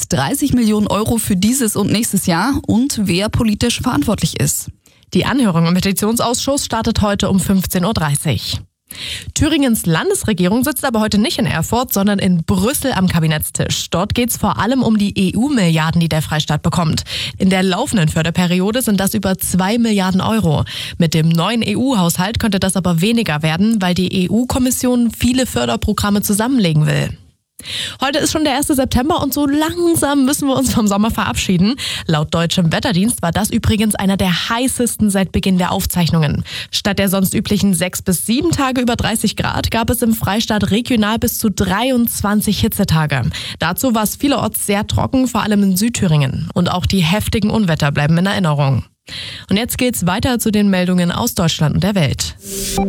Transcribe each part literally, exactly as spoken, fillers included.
mit dreißig Millionen Euro für dieses und nächstes Jahr und wer politisch verantwortlich ist. Die Anhörung im Petitionsausschuss startet heute um fünfzehn Uhr dreißig. Thüringens Landesregierung sitzt aber heute nicht in Erfurt, sondern in Brüssel am Kabinettstisch. Dort geht es vor allem um die E U-Milliarden, die der Freistaat bekommt. In der laufenden Förderperiode sind das über zwei Milliarden Euro. Mit dem neuen E U-Haushalt könnte das aber weniger werden, weil die E U-Kommission viele Förderprogramme zusammenlegen will. Heute ist schon der erste September und so langsam müssen wir uns vom Sommer verabschieden. Laut deutschem Wetterdienst war das übrigens einer der heißesten seit Beginn der Aufzeichnungen. Statt der sonst üblichen sechs bis sieben Tage über dreißig Grad gab es im Freistaat regional bis zu dreiundzwanzig Hitzetage. Dazu war es vielerorts sehr trocken, vor allem in Südthüringen. Und auch die heftigen Unwetter bleiben in Erinnerung. Und jetzt geht's weiter zu den Meldungen aus Deutschland und der Welt.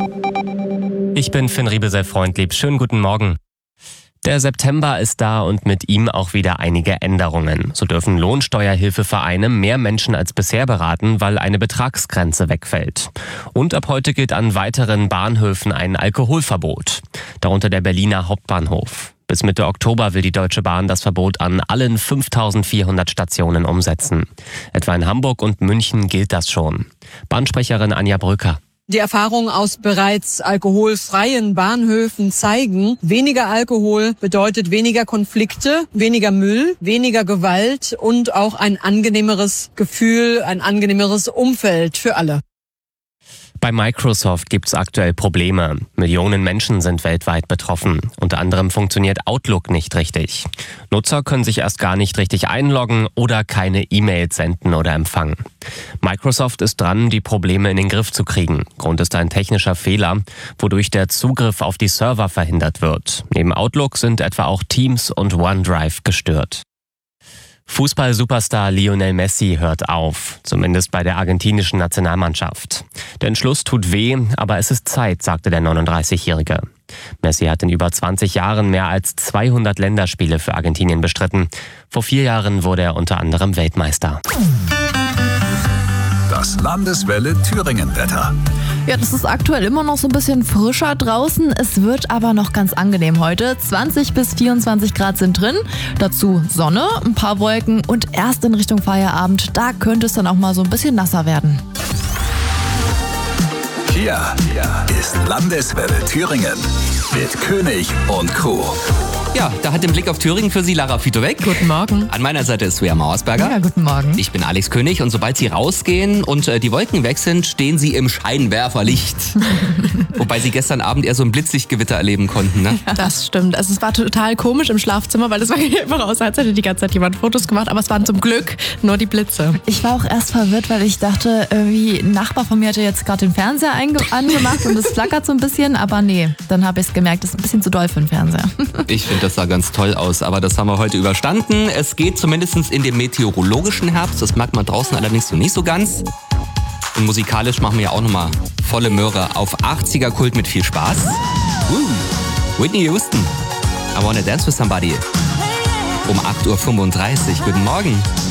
Ich bin Finn Riebesell-Freundlieb. Schönen guten Morgen. Der September ist da und mit ihm auch wieder einige Änderungen. So dürfen Lohnsteuerhilfevereine mehr Menschen als bisher beraten, weil eine Betragsgrenze wegfällt. Und ab heute gilt an weiteren Bahnhöfen ein Alkoholverbot. Darunter der Berliner Hauptbahnhof. Bis Mitte Oktober will die Deutsche Bahn das Verbot an allen fünftausendvierhundert Stationen umsetzen. Etwa in Hamburg und München gilt das schon. Bahnsprecherin Anja Brücker. Die Erfahrungen aus bereits alkoholfreien Bahnhöfen zeigen, weniger Alkohol bedeutet weniger Konflikte, weniger Müll, weniger Gewalt und auch ein angenehmeres Gefühl, ein angenehmeres Umfeld für alle. Bei Microsoft gibt's aktuell Probleme. Millionen Menschen sind weltweit betroffen. Unter anderem funktioniert Outlook nicht richtig. Nutzer können sich erst gar nicht richtig einloggen oder keine E-Mails senden oder empfangen. Microsoft ist dran, die Probleme in den Griff zu kriegen. Grund ist ein technischer Fehler, wodurch der Zugriff auf die Server verhindert wird. Neben Outlook sind etwa auch Teams und OneDrive gestört. Fußball-Superstar Lionel Messi hört auf, zumindest bei der argentinischen Nationalmannschaft. Der Entschluss tut weh, aber es ist Zeit, sagte der neununddreißigjährige. Messi hat in über zwanzig Jahren mehr als zweihundert Länderspiele für Argentinien bestritten. Vor vier Jahren wurde er unter anderem Weltmeister. Das Landeswelle Thüringen-Wetter. Ja, das ist aktuell immer noch so ein bisschen frischer draußen. Es wird aber noch ganz angenehm heute. zwanzig bis vierundzwanzig Grad sind drin. Dazu Sonne, ein paar Wolken und erst in Richtung Feierabend, da könnte es dann auch mal so ein bisschen nasser werden. Hier ist Landeswelle Thüringen mit König und Crew. Ja, da hat den Blick auf Thüringen für Sie Lara Fitowek. Guten Morgen. An meiner Seite ist Svea Mauersberger. Ja, guten Morgen. Ich bin Alex König und sobald Sie rausgehen und äh, die Wolken weg sind, stehen Sie im Scheinwerferlicht. Wobei Sie gestern Abend eher so ein Blitzlichtgewitter erleben konnten, ne? Ja, das stimmt. Also es war total komisch im Schlafzimmer, weil es war einfach aus, als hätte die ganze Zeit jemand Fotos gemacht, aber es waren zum Glück nur die Blitze. Ich war auch erst verwirrt, weil ich dachte, irgendwie ein Nachbar von mir hatte jetzt gerade den Fernseher einge- angemacht und es flackert so ein bisschen, aber nee, dann habe ich es gemerkt, das ist ein bisschen zu doll für den Fernseher. Ich finde, das sah ganz toll aus, aber das haben wir heute überstanden. Es geht zumindest in den meteorologischen Herbst, das merkt man draußen allerdings noch nicht so ganz. Und musikalisch machen wir ja auch nochmal volle Möhre auf achtziger-Kult mit viel Spaß. Uh, Whitney Houston, I Wanna Dance With Somebody. Um acht Uhr fünfunddreißig. Guten Morgen.